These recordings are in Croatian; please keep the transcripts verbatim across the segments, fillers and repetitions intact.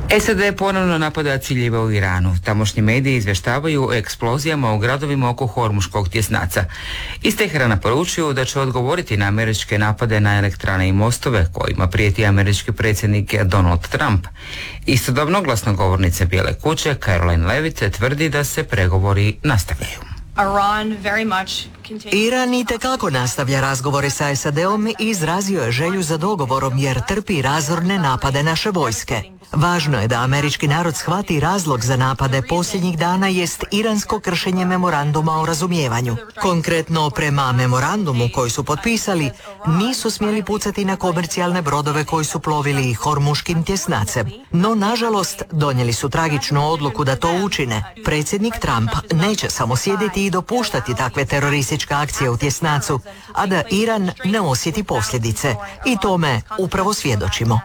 S A D ponovno napada ciljeve u Iranu. Tamošnji mediji izvještavaju o eksplozijama u gradovima oko Hormuškog tjesnaca. Iz Teherana poručuju da će odgovoriti na američke napade na elektrane i mostove kojima prijeti američki predsjednik Donald Trump. Istodobno glasnogovornica Bijele kuće Caroline Levitt tvrdi da se pregovori nastavljaju. Iran itekako nastavlja razgovore sa S A D-om i izrazio je želju za dogovorom jer trpi razorne napade naše vojske. Važno je da američki narod shvati razlog za napade posljednjih dana jest iransko kršenje memoranduma o razumijevanju. Konkretno, prema memorandumu koji su potpisali, nisu smjeli pucati na komercijalne brodove koji su plovili Hormuškim tjesnacem. No, nažalost, donijeli su tragičnu odluku da to učine. Predsjednik Trump neće samo sjediti i dopuštati takve terorističke akcije u tjesnacu, a da Iran ne osjeti posljedice. I tome upravo svjedočimo.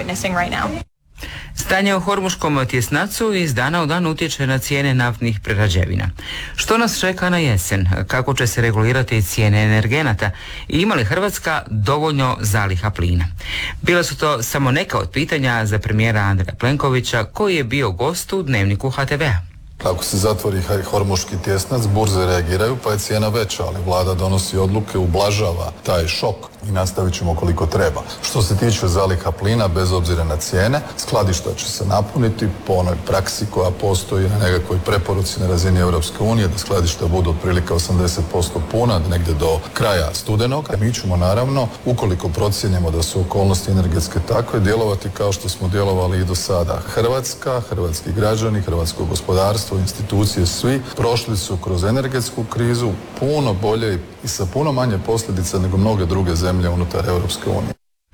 Stanje u Hormuškom tjesnacu iz dana u dan utječe na cijene naftnih prerađevina. Što nas čeka na jesen? Kako će se regulirati cijene energenata? I ima li Hrvatska dovoljno zaliha plina? Bila su to samo neka od pitanja za premijera Andreja Plenkovića, koji je bio gost u Dnevniku H T V-a. Ako se zatvori Hormuški tjesnac, burze reagiraju pa je cijena veća, ali vlada donosi odluke, ublažava taj šok i nastavit ćemo koliko treba. Što se tiče zaliha plina, bez obzira na cijene, skladišta će se napuniti po onoj praksi koja postoji na nekakvoj preporuci na razini Europske unije, da skladišta budu otprilike osamdeset posto puna, negdje do kraja studenog. Mi ćemo naravno, ukoliko procijenimo da su okolnosti energetske takve, djelovati kao što smo djelovali i do sada. Hrvatska, hrvatski građani, hrvatsko gospodarstvo, institucije, svi prošli su kroz energetsku krizu puno bolje i sa puno manje posljedica nego mnoge druge zemlje unutar Europske unije.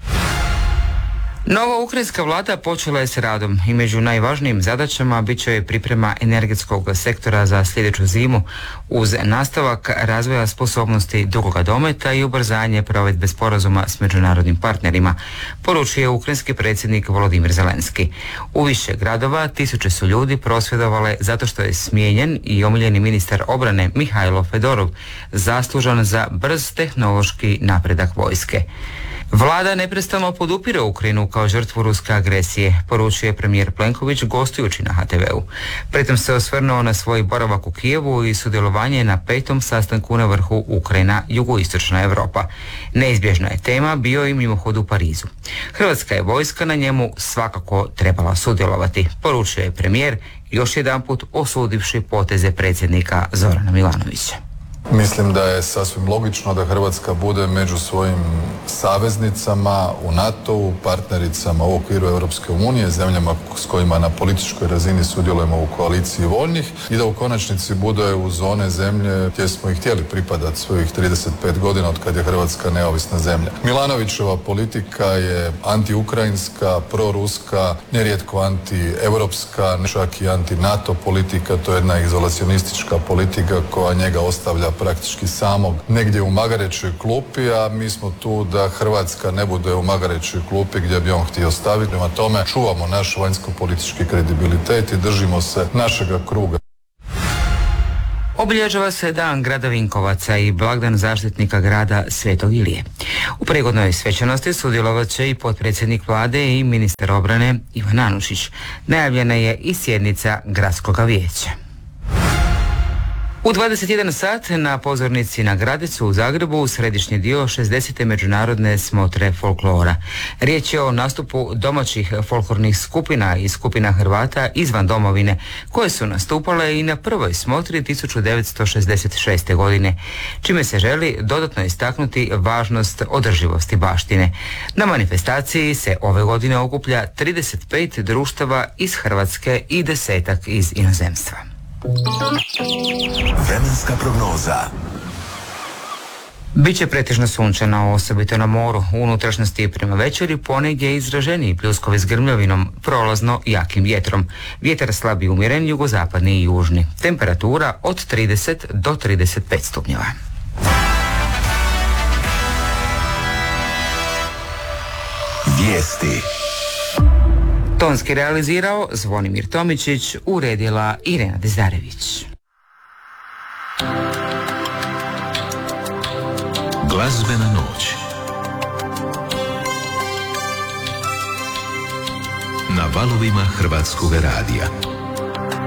Nova ukrajinska vlada počela je s radom i među najvažnijim zadaćama bit će joj priprema energetskog sektora za sljedeću zimu uz nastavak razvoja sposobnosti dugoga dometa i ubrzanje provedbe sporazuma s međunarodnim partnerima, poručio ukrajinski predsjednik Volodimir Zelenski. U više gradova tisuće su ljudi prosvjedovale zato što je smijenjen i omiljeni ministar obrane Mihajlo Fedorov, zaslužan za brz tehnološki napredak vojske. Vlada neprestano podupire Ukrajinu kao žrtvu ruske agresije, poručuje premijer Plenković gostujući na H T V-u. Pritom se osvrnuo na svoj boravak u Kijevu i sudjelovanje na petom sastanku na vrhu Ukrajina jugoistočna Europa. Neizbježna je tema bio i mimohod u Parizu. Hrvatska je vojska na njemu svakako trebala sudjelovati, poručuje premijer, još jedanput osudivši poteze predsjednika Zorana Milanovića. Mislim da je sasvim logično da Hrvatska bude među svojim saveznicama u NATO-u, partnericama u okviru Europske unije, zemljama s kojima na političkoj razini sudjelujemo u koaliciji voljnih i da u konačnici bude uz one zemlje gdje smo i htjeli pripadati svojih trideset pet godina od kad je Hrvatska neovisna zemlja. Milanovićeva politika je antiukrajinska, proruska, nerijetko antieuropska, čak i anti-NATO politika, to je jedna izolacionistička politika koja njega ostavlja praktički samog negdje u magarećoj klupi, a mi smo tu da Hrvatska ne bude u magarećoj klupi gdje bi on htio staviti. Prema tome čuvamo naš vanjsko-politički kredibilitet i držimo se našega kruga. Obilježava se dan grada Vinkovaca i blagdan zaštitnika grada Svetog Ilije. U prigodnoj svečanosti sudjelovat će i potpredsjednik vlade i ministar obrane Ivan Anušić. Najavljena je i sjednica gradskog vijeća. U dvadeset jedan sat na pozornici na Gradecu u Zagrebu središnji dio šezdesete međunarodne smotre folklora. Riječ je o nastupu domaćih folklornih skupina i skupina Hrvata izvan domovine koje su nastupale i na prvoj smotri tisuću devetsto šezdeset šeste. godine, čime se želi dodatno istaknuti važnost održivosti baštine. Na manifestaciji se ove godine okuplja trideset pet društava iz Hrvatske i desetak iz inozemstva. Vremenska prognoza. Biće pretežno sunčano, osobito na moru. U unutrašnjosti prema večeri ponegdje izraženiji pljuskovi s grmljavinom, prolazno jakim vjetrom. Vjetar slab i umjeren, jugozapadni i južni. Temperatura od trideset do trideset pet stupnjeva. Vijesti. Tonski realizirao Zvonimir Tomičić, uredila Irena Dezdarević. Glazbena noć. na valovima Hrvatskog radija.